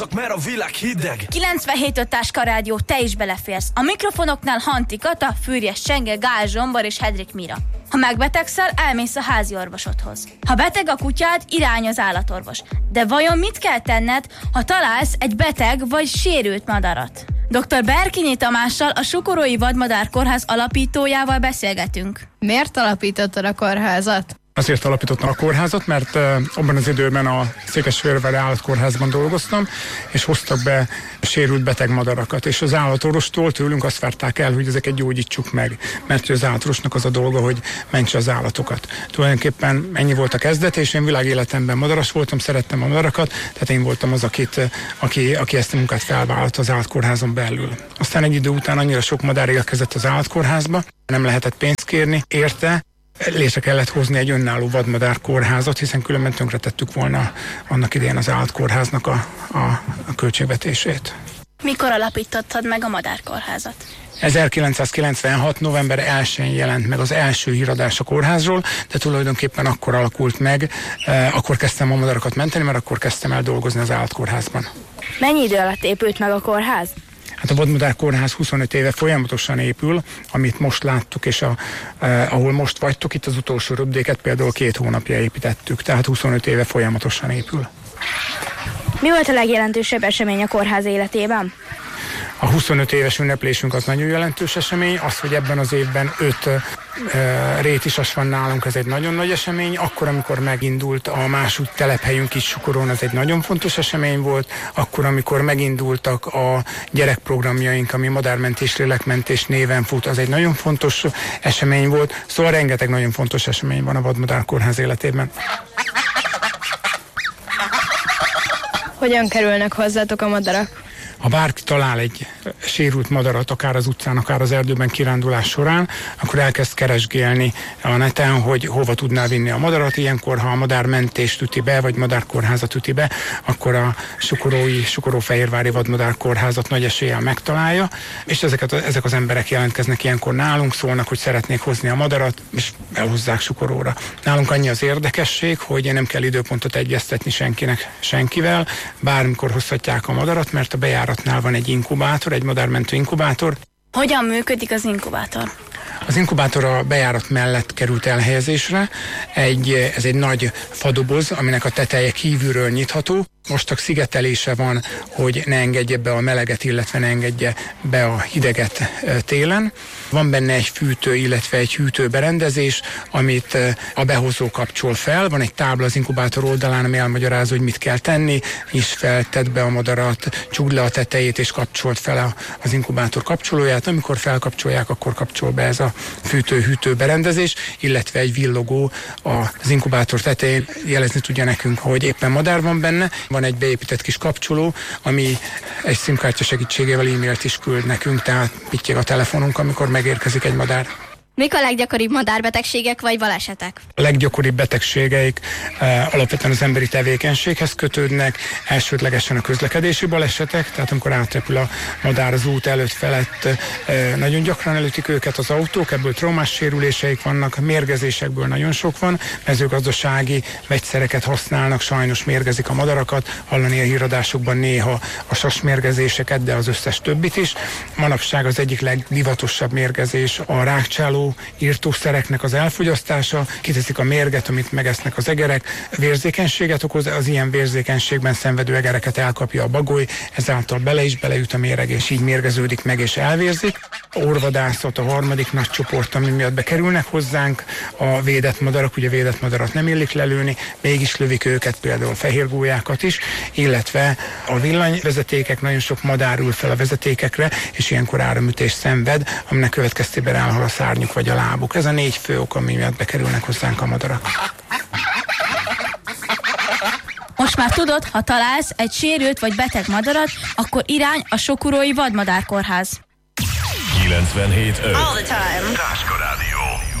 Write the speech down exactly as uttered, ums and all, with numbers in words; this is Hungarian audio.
Mert a világ hideg. kilencvenhét öt Táska Rádió, te is beleférsz. A mikrofonoknál Hanti Kata, Fürjes Csenge, Gál Zsombor és Hedrik Mira. Ha megbetegszel, elmész a házi orvosodhoz. Ha beteg a kutyád, irány az állatorvos. De vajon mit kell tenned, ha találsz egy beteg vagy sérült madarat? doktor Berkinyi Tamással, a Sokorói Vadmadár Kórház alapítójával beszélgetünk. Miért alapítottad a kórházat? Azért alapítottam a kórházat, mert uh, abban az időben a Székesfehérvári állatkórházban dolgoztam, és hoztak be sérült beteg madarakat, és az állatorvostól tőlünk azt várták el, hogy ezeket gyógyítsuk meg, mert az állatorvosnak az a dolga, hogy mentse az állatokat. Tulajdonképpen ennyi volt a kezdet, és én világéletemben madaras voltam, szerettem a madarakat, tehát én voltam az, akit, aki, aki ezt a munkát felvállalt az állatkórházon belül. Aztán egy idő után annyira sok madár érkezett az állatkórházba, nem lehetett pénzt kérni érte, létre kellett hozni egy önálló vadmadár kórházat, hiszen különben tönkretettük volna annak idején az állatkórháznak a, a, a költségvetését. Mikor alapítottad meg a madárkórházat? ezerkilencszázkilencvenhat. november elsején jelent meg az első híradás a kórházról, de tulajdonképpen akkor alakult meg, eh, akkor kezdtem a madarakat menteni, mert akkor kezdtem el dolgozni az állatkórházban. Mennyi idő alatt épült meg a kórház? Hát a Vadmadár Kórház huszonöt éve folyamatosan épül, amit most láttuk, és a, eh, ahol most vagytok, itt az utolsó röpdéket például két hónapja építettük, tehát huszonöt éve folyamatosan épül. Mi volt a legjelentősebb esemény a kórház életében? A huszonöt éves ünneplésünk az nagyon jelentős esemény, az, hogy ebben az évben öt uh, rétisas van nálunk, ez egy nagyon nagy esemény. Akkor, amikor megindult a második telephelyünk is Sokoron, ez egy nagyon fontos esemény volt. Akkor, amikor megindultak a gyerekprogramjaink, ami madármentés, lélekmentés néven fut, az egy nagyon fontos esemény volt. Szóval rengeteg nagyon fontos esemény van a Vadmadár Kórház életében. Hogyan kerülnek hozzátok a madarak? Ha bárki talál egy sérült madarat, akár az utcán, akár az erdőben kirándulás során, akkor elkezd keresgélni a neten, hogy hova tudná vinni a madarat. Ilyenkor, ha a madármentést üti be, vagy madárkórházat üti be, akkor a Sokorói, Sokorófehérvári Vadmadár Kórházat nagy eséllyel megtalálja, és ezeket, ezek az emberek jelentkeznek ilyenkor nálunk, szólnak, hogy szeretnék hozni a madarat, és elhozzák Sokoróra. Nálunk annyi az érdekesség, hogy nem kell időpontot egyeztetni senkinek, senkivel, bármikor hozhatják a madarat, mert a bejáratnál van egy inkubátor, egy madármentő inkubátor. Hogyan működik az inkubátor? Az inkubátor a bejárat mellett került elhelyezésre. Egy, ez egy nagy fadoboz, aminek a teteje kívülről nyitható. Most csak szigetelése van, hogy ne engedje be a meleget, illetve ne engedje be a hideget télen. Van benne egy fűtő, illetve egy hűtőberendezés, amit a behozó kapcsol fel. Van egy tábla az inkubátor oldalán, ami elmagyarázza, hogy mit kell tenni. Nyisd fel, tedd be a madarat, csukd le a tetejét, és kapcsolt fel az inkubátor kapcsolóját. Amikor felkapcsolják, akkor kapcsol be ez a fűtő-hűtő berendezés, illetve egy villogó az inkubátor tetején jelezni tudja nekünk, hogy éppen madár van benne. Van egy beépített kis kapcsoló, ami egy SIM-kártya segítségével e-mailt is küld nekünk, tehát pittyeg a telefonunk, amikor megérkezik egy madár. Mik a leggyakoribb madárbetegségek vagy balesetek? A leggyakoribb betegségeik e, alapvetően az emberi tevékenységhez kötődnek, elsődlegesen a közlekedési balesetek, tehát amikor átrepül a madár az út előtt felett, e, nagyon gyakran elütik őket az autók, ebből traumás sérüléseik vannak, mérgezésekből nagyon sok van, mezőgazdasági vegyszereket használnak, sajnos mérgezik a madarakat, hallani a híradásokban néha a sasmérgezéseket, de az összes többit is. Manapság az egyik legdivatosabb mérgezés a rákcsáló írtószereknek az elfogyasztása, kiteszik a mérget, amit megesznek az egerek, vérzékenységet okoz, az ilyen vérzékenységben szenvedő egereket elkapja a bagoly, ezáltal bele is beleüt a méreg, és így mérgeződik meg és elvérzik. A orvadászat a harmadik nagy csoport, ami miatt bekerülnek hozzánk a védett madarak, ugye védett madarat nem illik lelőni, mégis lövik őket, például fehérgólyákat is, illetve a villanyvezetékek, nagyon sok madár ül fel a vezetékekre, és ilyenkor áramütés szenved, aminek következtében elhal a szárnyuk vagy a lábuk. Ez a négy fő ok, ami miatt bekerülnek hozzánk a madarak. Most már tudod, ha találsz egy sérült vagy beteg madarat, akkor irány a Sokorói Vadmadár Kórház. kilencvenhét öt Táska Rádió.